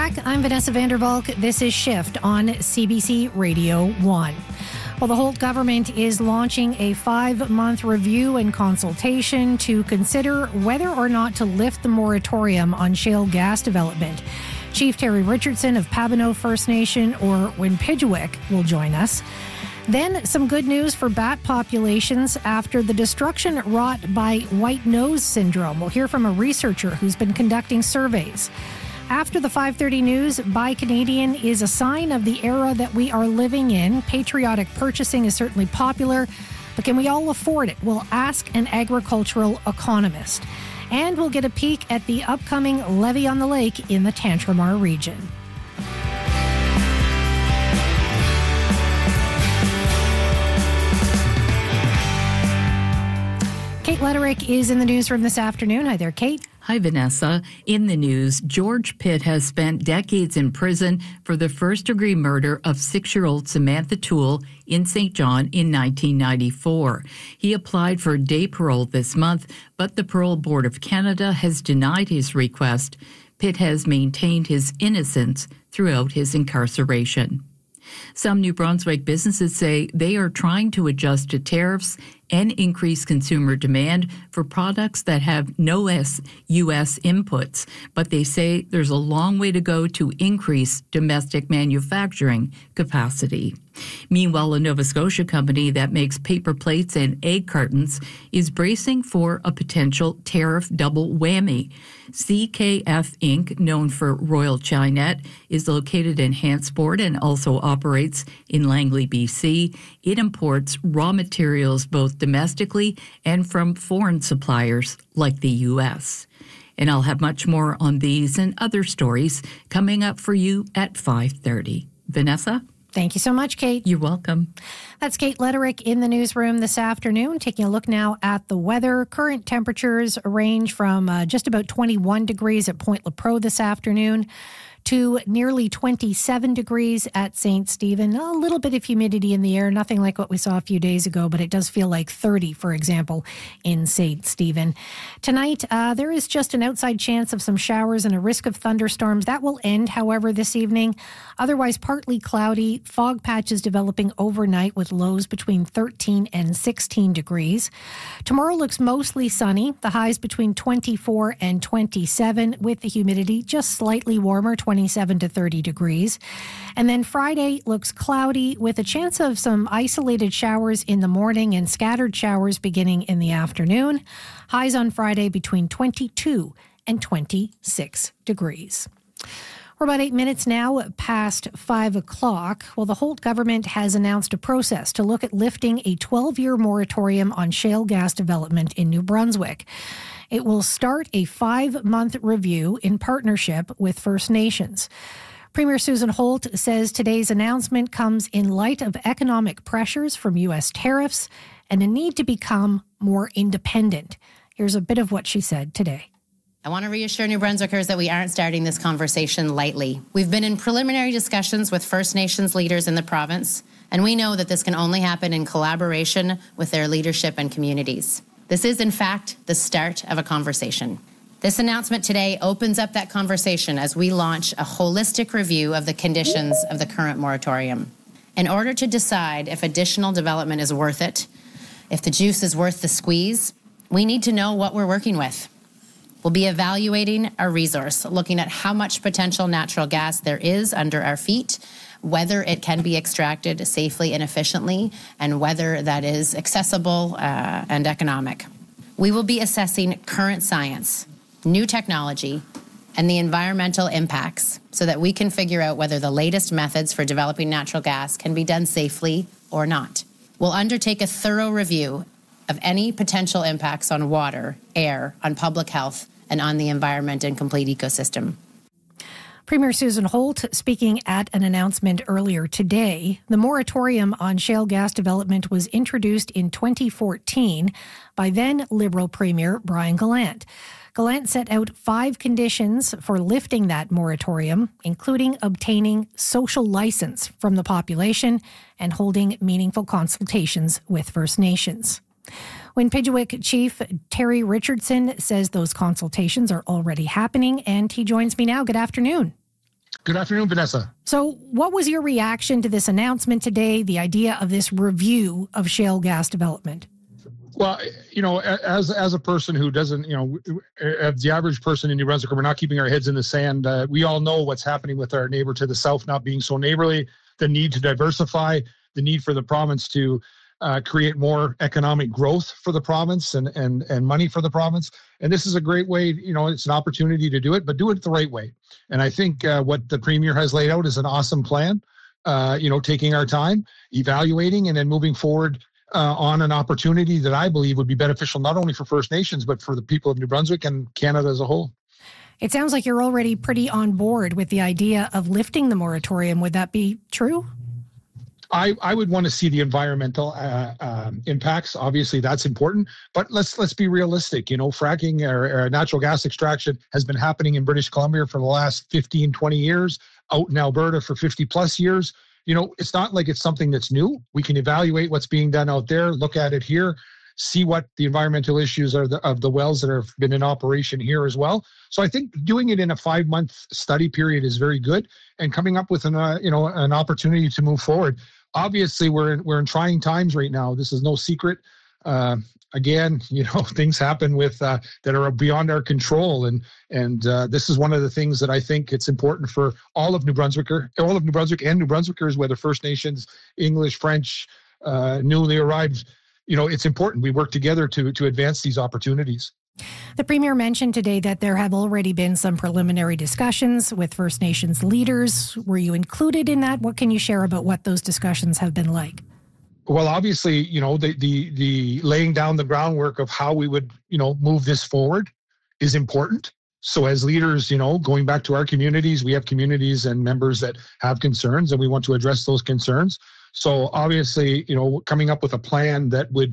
back. I'm Vanessa Vandervalk. This is Shift on CBC Radio 1. Well, the Holt government is launching a 5-month review and consultation to consider whether or not to lift the moratorium on shale gas development. Chief Terry Richardson of Pabineau First Nation, or Winpijuik, will join us. Then some good news for bat populations after the destruction wrought by white nose syndrome. We'll hear from a researcher who's been conducting surveys. After the 5:30 news, Buy Canadian is a sign of the era that we are living in. Patriotic purchasing is certainly popular, but can we all afford it? We'll ask an agricultural economist. And we'll get a peek at the upcoming levee on the lake in the Tantramar region. Kate Letterick is in the newsroom this afternoon. Hi there, Kate. Hi, Vanessa. In the news, George Pitt has spent decades in prison for the first-degree murder of 6-year-old Samantha Toole in St. John in 1994. He applied for day parole this month, but the Parole Board of Canada has denied his request. Pitt has maintained his innocence throughout his incarceration. Some New Brunswick businesses say they are trying to adjust to tariffs and increase consumer demand for products that have no U.S. inputs, but they say there's a long way to go to increase domestic manufacturing capacity. Meanwhile, a Nova Scotia company that makes paper plates and egg cartons is bracing for a potential tariff double whammy. CKF Inc., known for Royal Chinette, is located in Hantsport and also operates in Langley, BC. It imports raw materials both domestically and from foreign suppliers like the U.S. And I'll have much more on these and other stories coming up for you at 5:30. Vanessa? Thank you so much, Kate. You're welcome. That's Kate Letterick in the newsroom this afternoon. Taking a look now at the weather. Current temperatures range from just about 21 degrees at Point Lepreau this afternoon to nearly 27 degrees at St. Stephen. A little bit of humidity in the air, nothing like what we saw a few days ago, but it does feel like 30, for example, in St. Stephen. Tonight, there is just an outside chance of some showers and a risk of thunderstorms. That will end, however, this evening. Otherwise, partly cloudy, fog patches developing overnight with lows between 13 and 16 degrees. Tomorrow looks mostly sunny, the highs between 24 and 27, with the humidity just slightly warmer, 27 to 30 degrees. And then Friday looks cloudy with a chance of some isolated showers in the morning and scattered showers beginning in the afternoon. Highs on Friday between 22 and 26 degrees. We're about 8 minutes now past 5 o'clock. Well, the Holt government has announced a process to look at lifting a 12-year moratorium on shale gas development in New Brunswick. It will start a 5-month review in partnership with First Nations. Premier Susan Holt says today's announcement comes in light of economic pressures from U.S. tariffs and a need to become more independent. Here's a bit of what she said today. I want to reassure New Brunswickers that we aren't starting this conversation lightly. We've been in preliminary discussions with First Nations leaders in the province, and we know that this can only happen in collaboration with their leadership and communities. This is, in fact, the start of a conversation. This announcement today opens up that conversation as we launch a holistic review of the conditions of the current moratorium. In order to decide if additional development is worth it, if the juice is worth the squeeze, we need to know what we're working with. We'll be evaluating our resource, looking at how much potential natural gas there is under our feet, whether it can be extracted safely and efficiently, and whether that is accessible and economic. We will be assessing current science, new technology, and the environmental impacts so that we can figure out whether the latest methods for developing natural gas can be done safely or not. We'll undertake a thorough review of any potential impacts on water, air, on public health, and on the environment and complete ecosystem. Premier Susan Holt speaking at an announcement earlier today. The moratorium on shale gas development was introduced in 2014 by then Liberal Premier Brian Gallant. Gallant set out 5 conditions for lifting that moratorium, including obtaining social license from the population and holding meaningful consultations with First Nations. Winpijuik Chief Terry Richardson says those consultations are already happening, and he joins me now. Good afternoon. Good afternoon, Vanessa. So what was your reaction to this announcement today, the idea of this review of shale gas development? Well, as a person who doesn't, as the average person in New Brunswick, we're not keeping our heads in the sand. We all know what's happening with our neighbor to the south not being so neighborly, the need to diversify, the need for the province to create more economic growth for the province and money for the province. And this is a great way, it's an opportunity to do it, but do it the right way. And I think what the Premier has laid out is an awesome plan, taking our time, evaluating, and then moving forward on an opportunity that I believe would be beneficial not only for First Nations, but for the people of New Brunswick and Canada as a whole. It sounds like you're already pretty on board with the idea of lifting the moratorium. Would that be true? I would want to see the environmental impacts. Obviously, that's important. But let's be realistic. Fracking or natural gas extraction has been happening in British Columbia for the last 15, 20 years, out in Alberta for 50 plus years. It's not like it's something that's new. We can evaluate what's being done out there, look at it here, see what the environmental issues are of the wells that have been in operation here as well. So I think doing it in a 5-month study period is very good, and coming up with an opportunity to move forward. Obviously, we're in trying times right now. This is no secret. Again, things happen with that are beyond our control, and this is one of the things that I think it's important for all of New Brunswick and New Brunswickers, whether First Nations, English, French, newly arrived. It's important we work together to advance these opportunities. The Premier mentioned today that there have already been some preliminary discussions with First Nations leaders. Were you included in that? What can you share about what those discussions have been like? Well, obviously, the laying down the groundwork of how we would, move this forward is important. So as leaders, going back to our communities, we have communities and members that have concerns, and we want to address those concerns. So obviously, coming up with a plan that would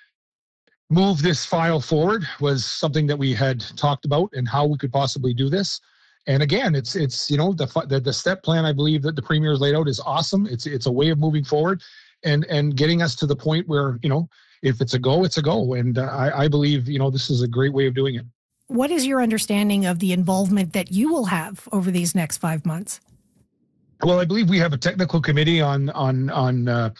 move this file forward was something that we had talked about, and how we could possibly do this. And again, it's the step plan I believe that the Premier has laid out is awesome. It's a way of moving forward and getting us to the point where, if it's a go, it's a go. And I believe, this is a great way of doing it. What is your understanding of the involvement that you will have over these next 5 months? Well, I believe we have a technical committee on that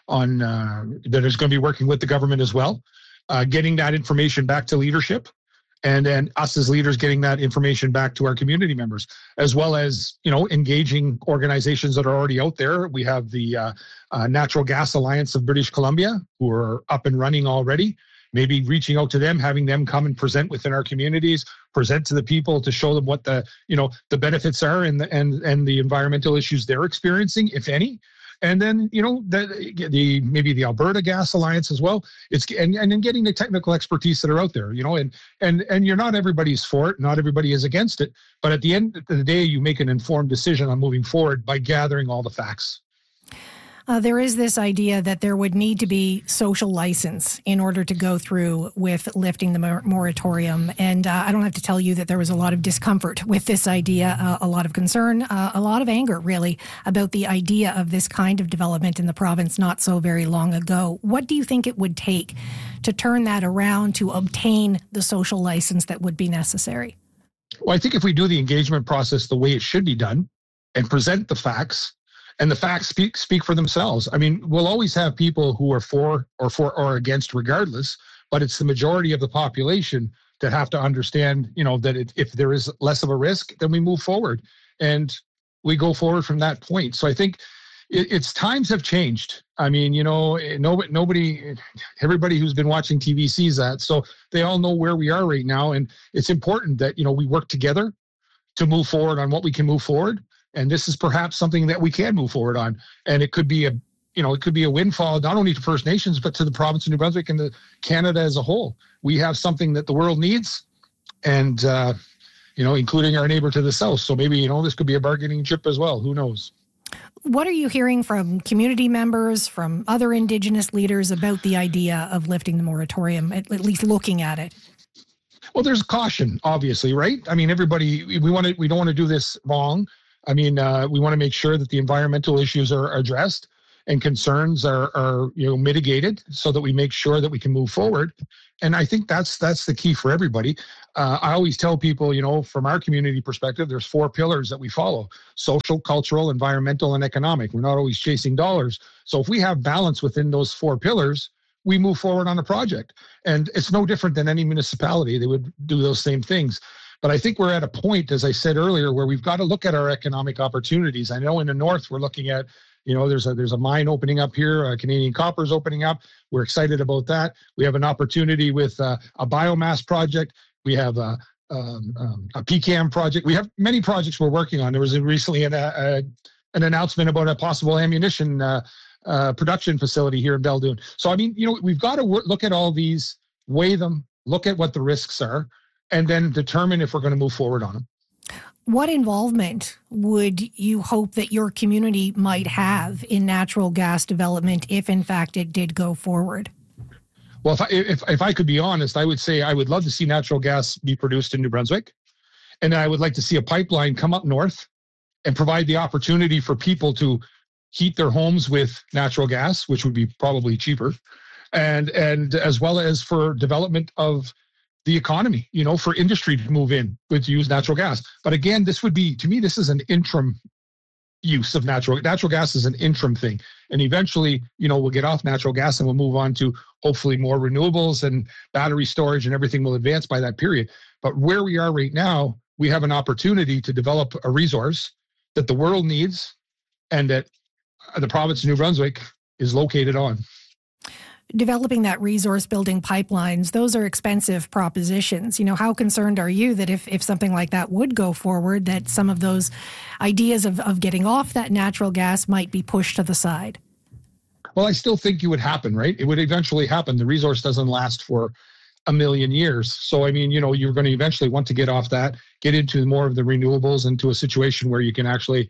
is going to be working with the government as well. Getting that information back to leadership, and then us as leaders getting that information back to our community members, as well as, engaging organizations that are already out there. We have the Natural Gas Alliance of British Columbia, who are up and running already. Maybe reaching out to them, having them come and present within our communities, present to the people to show them what the benefits are and the environmental issues they're experiencing, if any. And then, maybe the Alberta Gas Alliance as well. And then getting the technical expertise that are out there, and you're not everybody's for it. Not everybody is against it. But at the end of the day, you make an informed decision on moving forward by gathering all the facts. There is this idea that there would need to be social license in order to go through with lifting the moratorium. And I don't have to tell you that there was a lot of discomfort with this idea, a lot of concern, a lot of anger, really, about the idea of this kind of development in the province not so very long ago. What do you think it would take to turn that around, to obtain the social license that would be necessary? Well, I think if we do the engagement process the way it should be done and present the facts, and the facts speak for themselves. I mean, we'll always have people who are for or against regardless, but it's the majority of the population that have to understand, that if there is less of a risk, then we move forward and we go forward from that point. So I think it's times have changed. I mean, everybody who's been watching TV sees that. So they all know where we are right now. And it's important that, we work together to move forward on what we can move forward. And this is perhaps something that we can move forward on. And it could be a windfall, not only to First Nations, but to the province of New Brunswick and to Canada as a whole. We have something that the world needs, and, including our neighbor to the south. So maybe, this could be a bargaining chip as well. Who knows? What are you hearing from community members, from other Indigenous leaders about the idea of lifting the moratorium, at least looking at it? Well, there's caution, obviously, right? I mean, everybody, we don't want to do this wrong. I mean, we want to make sure that the environmental issues are addressed. and concerns are mitigated so that we make sure that we can move forward. And I think that's the key for everybody. I always tell people, from our community perspective, there's 4 pillars that we follow: social, cultural, environmental, and economic. We're not always chasing dollars. So if we have balance within those 4 pillars, we move forward on a project. And it's no different than any municipality. They would do those same things. But I think we're at a point, as I said earlier, where we've got to look at our economic opportunities. I know in the north, we're looking at, there's a mine opening up here. Canadian Copper is opening up. We're excited about that. We have an opportunity with a biomass project. We have a PCAM project. We have many projects we're working on. There was recently an announcement about a possible ammunition production facility here in Belledune. So, I mean, we've got to look at all these, weigh them, look at what the risks are, and then determine if we're going to move forward on them. What involvement would you hope that your community might have in natural gas development if, in fact, it did go forward? Well, if I could be honest, I would say I would love to see natural gas be produced in New Brunswick. And I would like to see a pipeline come up north and provide the opportunity for people to heat their homes with natural gas, which would be probably cheaper, and as well as for development of the economy, for industry to move in with use natural gas. But again, this is an interim use of natural gas is an interim thing. And eventually, we'll get off natural gas and we'll move on to hopefully more renewables and battery storage, and everything will advance by that period. But where we are right now, we have an opportunity to develop a resource that the world needs and that the province of New Brunswick is located on. Developing that resource building pipelines, those are expensive propositions. How concerned are you that if something like that would go forward, that some of those ideas of getting off that natural gas might be pushed to the side? Well, I still think it would happen, right? It would eventually happen. The resource doesn't last for a million years. So, I mean, you're going to eventually want to get off that, get into more of the renewables, into a situation where you can actually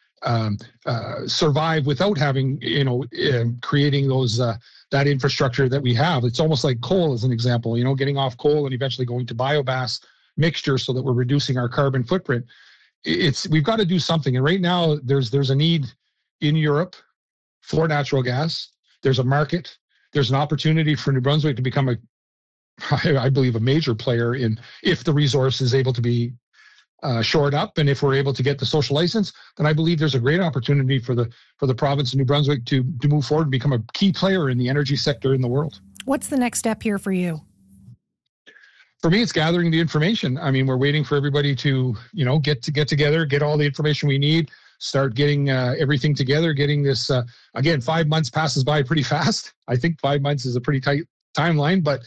survive without having, creating those that infrastructure that we have. It's almost like coal as an example, getting off coal and eventually going to biomass mixture so that we're reducing our carbon footprint. We've got to do something. And right now there's a need in Europe for natural gas. There's a market. There's an opportunity for New Brunswick to become I believe, a major player if the resource is able to be shored up, and if we're able to get the social license, then I believe there's a great opportunity for the province of New Brunswick to move forward and become a key player in the energy sector in the world. What's the next step here for you? For me, it's gathering the information. I mean, we're waiting for everybody to, get together, get all the information we need, start getting everything together, getting this, again, 5 months passes by pretty fast. I think 5 months is a pretty tight timeline, but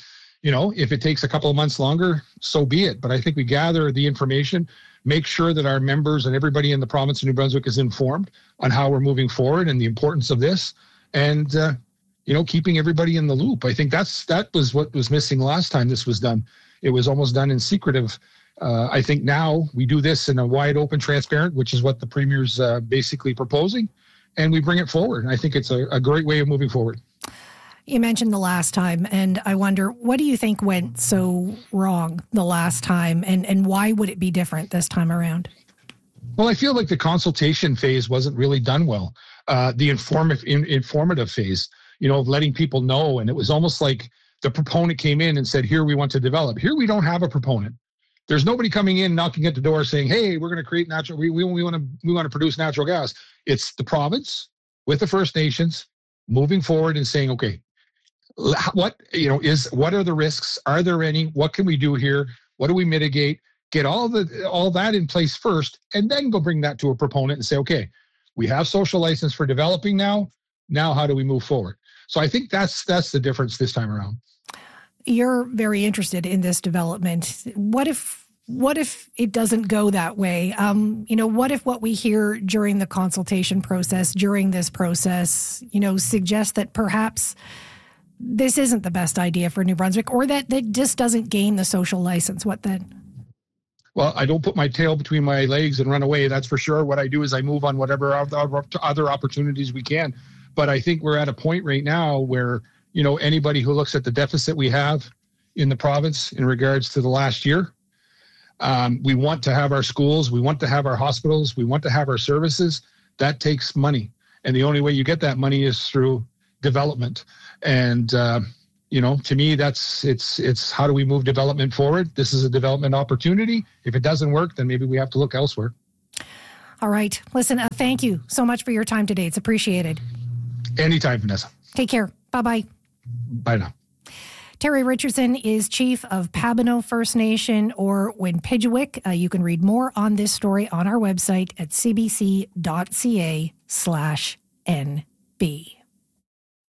if it takes a couple of months longer, so be it. But I think we gather the information, make sure that our members and everybody in the province of New Brunswick is informed on how we're moving forward and the importance of this, and keeping everybody in the loop. I think that was what was missing last time this was done. It was almost done in secretive. I think now we do this in a wide open, transparent, which is what the Premier's basically proposing, and we bring it forward. I think it's a great way of moving forward. You mentioned the last time, and I wonder, what do you think went so wrong the last time, and why would it be different this time around? Well, I feel like the consultation phase wasn't really done well. The informative phase, letting people know, and it was almost like the proponent came in and said, here we want to develop. Here we don't have a proponent. There's nobody coming in, knocking at the door saying, hey, we're going to create we want to produce natural gas. It's the province with the First Nations moving forward and saying, okay, what are the risks? Are there any? What can we do here? What do we mitigate? Get all that in place first, and then go bring that to a proponent and say, okay, we have social license for developing now. Now, how do we move forward? So I think that's the difference this time around. You're very interested in this development. What if it doesn't go that way? What if what we hear during the consultation process, during this process, suggests that perhaps this isn't the best idea for New Brunswick, or that just doesn't gain the social license? What then? Well, I don't put my tail between my legs and run away, that's for sure. What I do is I move on whatever other opportunities we can. But I think we're at a point right now where, anybody who looks at the deficit we have in the province in regards to the last year, we want to have our schools, we want to have our hospitals, we want to have our services. That takes money. And the only way you get that money is through development. And, to me, it's how do we move development forward? This is a development opportunity. If it doesn't work, then maybe we have to look elsewhere. All right. Listen, thank you so much for your time today. It's appreciated. Anytime, Vanessa. Take care. Bye-bye. Bye now. Terry Richardson is chief of Pabineau First Nation, or Winpijuik. You can read more on this story on our website at cbc.ca/nb.